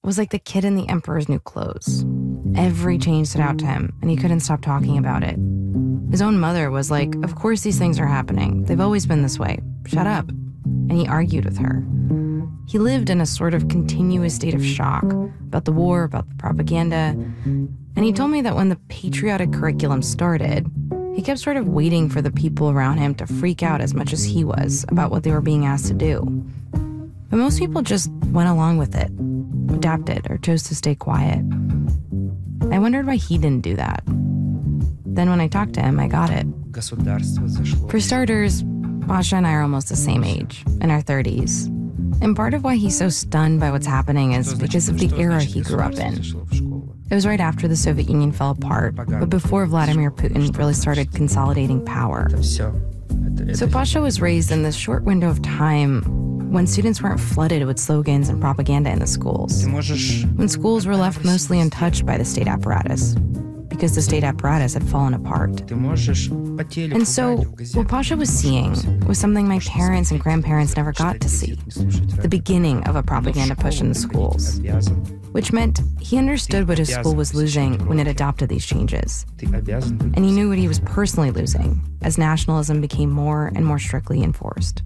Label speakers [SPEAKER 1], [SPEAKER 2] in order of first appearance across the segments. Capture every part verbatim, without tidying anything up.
[SPEAKER 1] was like the kid in the emperor's new clothes. Every change stood out to him, and he couldn't stop talking about it. His own mother was like, of course these things are happening. They've always been this way. Shut up. And he argued with her. He lived in a sort of continuous state of shock about the war, about the propaganda. And he told me that when the patriotic curriculum started, he kept sort of waiting for the people around him to freak out as much as he was about what they were being asked to do. But most people just went along with it, adapted, or chose to stay quiet. I wondered why he didn't do that. Then when I talked to him, I got it. For starters, Pasha and I are almost the same age, in our thirties. And part of why he's so stunned by what's happening is because of the era he grew up in. It was right after the Soviet Union fell apart, but before Vladimir Putin really started consolidating power. So Pasha was raised in this short window of time when students weren't flooded with slogans and propaganda in the schools. When schools were left mostly untouched by the state apparatus, because the state apparatus had fallen apart. And so, what Pasha was seeing was something my parents and grandparents never got to see. The beginning of a propaganda push in the schools. Which meant he understood what his school was losing when it adopted these changes. And he knew what he was personally losing as nationalism became more and more strictly enforced.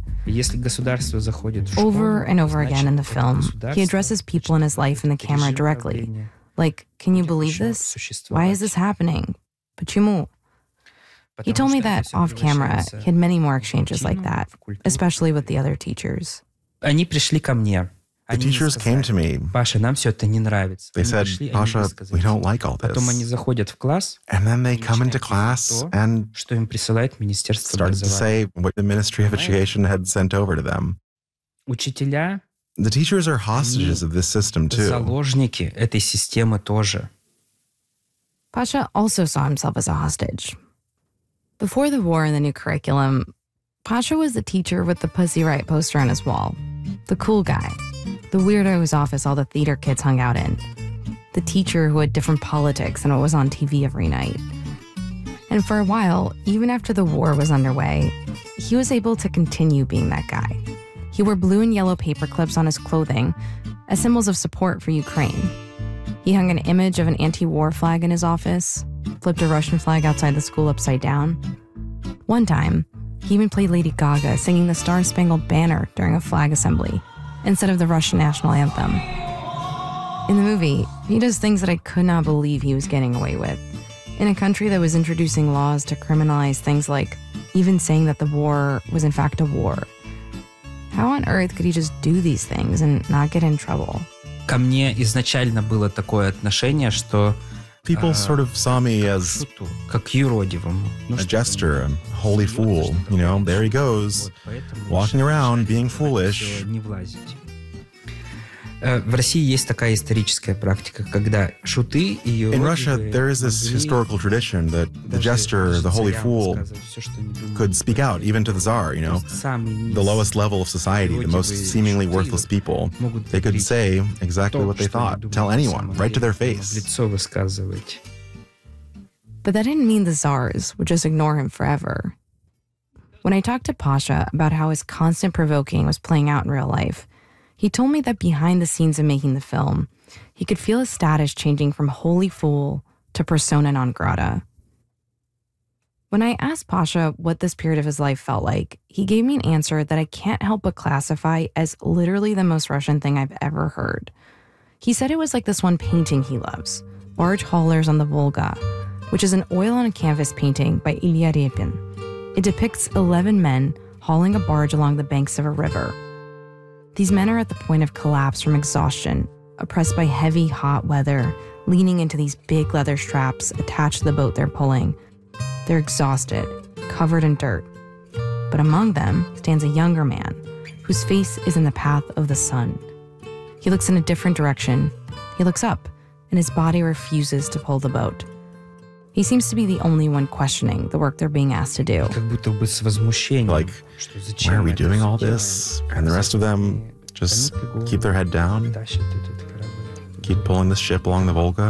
[SPEAKER 1] Over and over again in the film, he addresses people in his life in the camera directly. Like, can you believe this? Why is this happening? Почему? He told me that off camera, he had many more exchanges like that, especially with the other teachers.
[SPEAKER 2] The teachers came to me. They said, Pasha, we don't like all this. And then they come into class and started to say what the Ministry of Education had sent over to them. The teachers are hostages of this system, too.
[SPEAKER 1] Pasha also saw himself as a hostage. Before the war and the new curriculum, Pasha was the teacher with the Pussy Riot poster on his wall. The cool guy. The weirdo whose office all the theater kids hung out in. The teacher who had different politics than what was on T V every night. And for a while, even after the war was underway, he was able to continue being that guy. He wore blue and yellow paper clips on his clothing as symbols of support for Ukraine. He hung an image of an anti-war flag in his office, flipped a Russian flag outside the school upside down. One time, he even played Lady Gaga singing the Star-Spangled Banner during a flag assembly instead of the Russian national anthem. In the movie, he does things that I could not believe he was getting away with. In a country that was introducing laws to criminalize things like even saying that the war was in fact a war. How on earth could he just do these things and not get in trouble?
[SPEAKER 3] Ко мне изначально было такое отношение, что
[SPEAKER 2] people sort of saw me as
[SPEAKER 3] как юродивым.
[SPEAKER 2] A jester, a holy fool. You know, there he goes, walking around, being foolish.
[SPEAKER 3] В России есть такая историческая практика, когда шуты и
[SPEAKER 2] In Russia, there is this historical tradition that the jester, the holy fool, could speak out, even to the Tsar, you know, the lowest level of society, the most seemingly worthless people. They could say exactly what they thought, tell anyone, right to their face.
[SPEAKER 1] But that didn't mean the Tsars would just ignore him forever. When I talked to Pasha about how his constant provoking was playing out in real life, he told me that behind the scenes of making the film, he could feel his status changing from holy fool to persona non grata. When I asked Pasha what this period of his life felt like, he gave me an answer that I can't help but classify as literally the most Russian thing I've ever heard. He said it was like this one painting he loves, Barge Haulers on the Volga, which is an oil on a canvas painting by Ilya Repin. It depicts eleven men hauling a barge along the banks of a river. These men are at the point of collapse from exhaustion, oppressed by heavy, hot weather, leaning into these big leather straps attached to the boat they're pulling. They're exhausted, covered in dirt. But among them stands a younger man, whose face is in the path of the sun. He looks in a different direction. He looks up, and his body refuses to pull the boat. He seems to be the only one questioning the work they're being asked to do.
[SPEAKER 2] Like, why are we doing all this? And the rest of them just keep their head down, keep pulling the ship along the Volga,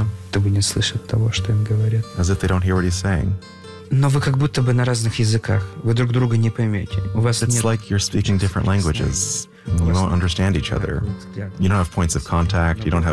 [SPEAKER 2] as if they don't hear what he's saying.
[SPEAKER 3] Но вы как будто бы на разных языках. Вы друг друга не поймете. У вас
[SPEAKER 2] It's like you're speaking different languages. You won't understand each other. You don't have points of contact. You don't have